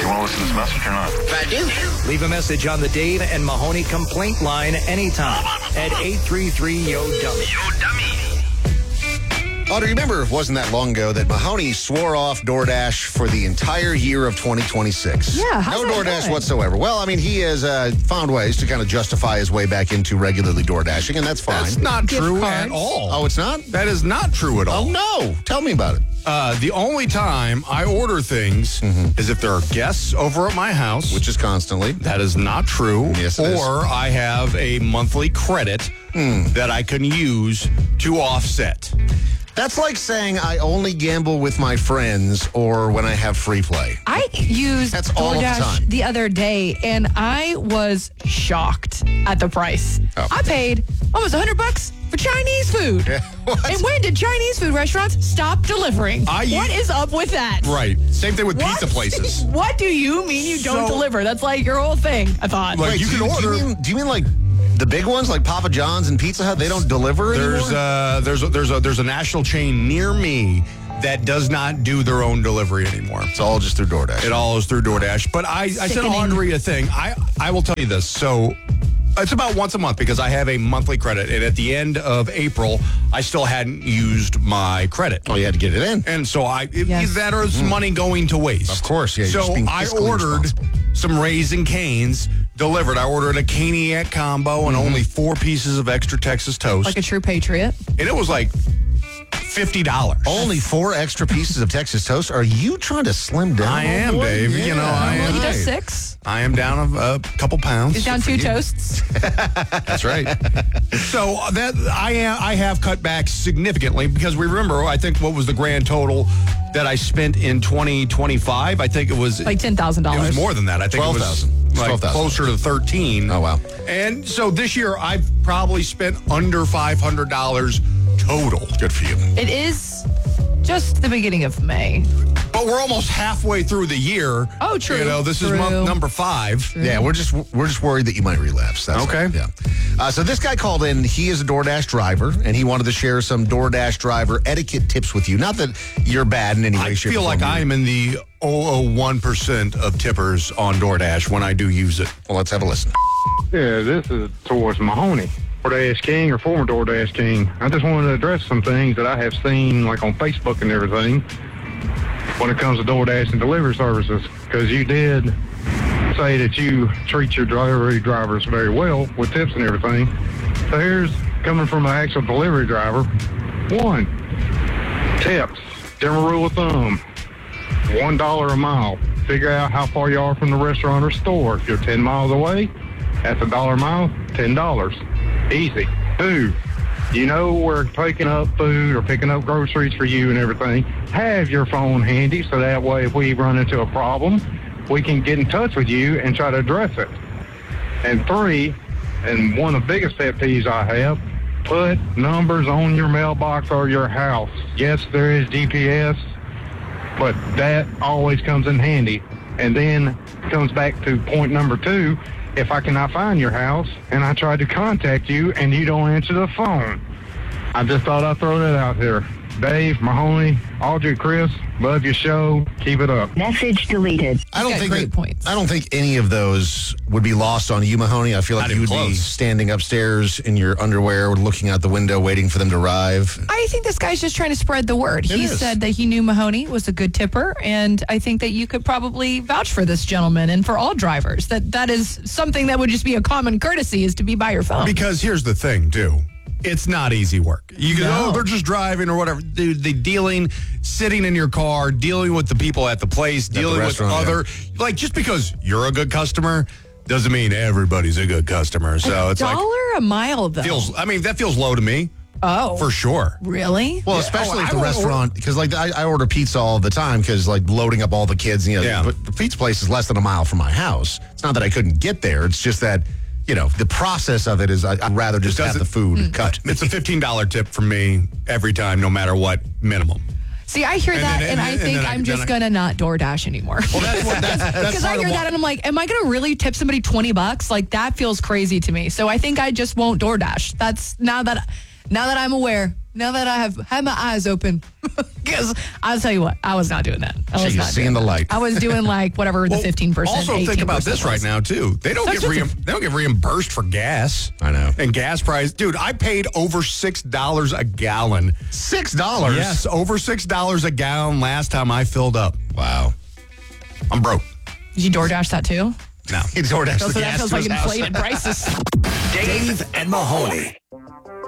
want to listen to this message or not? I do. Leave a message on the Dave and Mahoney complaint line anytime at 833-YO-DUMMY. Yo, dummy. Oh, do you remember it wasn't that long ago that Mahoney swore off DoorDash for the entire year of 2026? Yeah, how's no that DoorDash going? whatsoever. Well, I mean, he has found ways to kind of justify his way back into regularly DoorDashing, and that's fine. That's not Gift true cards. at all. Oh, it's not? That is not true at all. Oh, no. Tell me about it. The only time I order things is if there are guests over at my house. Which is constantly. That is not true. Yes, it is. Or I have a monthly credit that I can use to offset. That's like saying I only gamble with my friends or when I have free play. I used That's all of the DoorDash time. the other day, and I was shocked at the price. Oh. I paid almost $100 for Chinese food. What? And when did Chinese food restaurants stop delivering? What is up with that? Right. Same thing with What? pizza places. What do you mean you don't So- deliver? That's like your whole thing, I thought. Like, Wait, you can do order. Do you mean like the big ones like Papa John's and Pizza Hut? They don't deliver There's anymore? there's a national chain near me that does not do their own delivery anymore. It's all just through DoorDash. It all is through DoorDash. But I sent Sickening. Audrey a thing. I will tell you this. So it's about once a month because I have a monthly credit. And at the end of April, I still hadn't used my credit. Oh, you had to get it in. And so Yes. that or it's money going to waste. Of course, yeah, you're just So being I fiscally ordered responsible. some Raisin Canes delivered. I ordered a Caniac combo and only 4 pieces of extra Texas toast. Like a true patriot. And it was like $50. Only 4 extra pieces of Texas toast? Are you trying to slim down? I am, boy? Dave. Yeah. You know, I am. Well, he does Right. 6. I am down a couple pounds. He's down 2 toasts. That's right. So that I have cut back significantly because we remember, I think, what was the grand total that I spent in 2025? I think it was Like $10,000. It was more than that. I think it was 12,000. like 12,000. closer to 13. Oh, wow. And so this year I've probably spent under $500 total. Good for you. It is just the beginning of May. But we're almost halfway through the year. Oh, true. You know, this is True. month number 5. Yeah, we're just worried that you might relapse. That's Okay. all. Yeah. So this guy called in. He is a DoorDash driver, and he wanted to share some DoorDash driver etiquette tips with you. Not that you're bad in any way, I shape, feel or like form. I'm in the 001% of tippers on DoorDash when I do use it. Well, let's have a listen. Yeah, this is towards Mahoney, DoorDash King or former DoorDash King. I just wanted to address some things that I have seen, like on Facebook and everything, when it comes to DoorDash and delivery services. Because you did say that you treat your delivery drivers very well with tips and everything. So here's coming from an actual delivery driver. 1, tips. General rule of thumb, $1 a mile. Figure out how far you are from the restaurant or store. If you're 10 miles away, that's $1 a mile, $10. Easy. 2, you know we're picking up food or picking up groceries for you and everything. Have your phone handy so that way if we run into a problem, we can get in touch with you and try to address it. And 3, and one of the biggest pet peeves I have, put numbers on your mailbox or your house. Yes, there is GPS, but that always comes in handy. And then comes back to point number 2. If I cannot find your house and I try to contact you and you don't answer the phone, I just thought I'd throw that out there. Dave, Mahoney, Audrey, Chris, love your show. Keep it up. Message deleted. I don't got think great points. I don't think any of those would be lost on you, Mahoney. I feel like Not you even would be close. standing upstairs in your underwear, looking out the window, waiting for them to arrive. I think this guy's just trying to spread the word. He is. said that he knew Mahoney was a good tipper, and I think that you could probably vouch for this gentleman and for all drivers. That is something that would just be a common courtesy is to be by your phone. Because here's the thing, too. It's not easy work. You go, No. they're just driving or whatever. Dude, they dealing, sitting in your car, dealing with the people at the place, the dealing with restaurant, other. Like, just because you're a good customer doesn't mean everybody's a good customer. So it's like, $1 a mile, though. that feels low to me. Oh. For sure. Really? Well, especially Oh, at the I will restaurant, because like I order pizza all the time because like loading up all the kids. You know, Yeah. but the pizza place is less than a mile from my house. It's not that I couldn't get there. It's just that the process of it is I'd rather just have the food cut. It's a $15 tip from me every time, no matter what, minimum. See, I hear And that, then- and I and think then I'm just then going to not DoorDash anymore. Well, that's Because I part of hear why- that, and I'm like, am I going to really tip somebody $20? Like, that feels crazy to me. So I think I just won't DoorDash. That's now that I'm aware. now that I have had my eyes open. Because I'll tell you what, I was not doing that. I was She's not seeing doing the that. light. I was doing like whatever the 15%. Also, think about 18% this right was. now too. They don't So get reimbursed for gas. I know. And gas price, dude. I paid over $6 a gallon. $6? Yes, over $6 a gallon last time I filled up. Wow. I'm broke. Did you DoorDash that too? No. He DoorDashed So the that gas feels to like his house. inflated prices. Dave and Mahoney.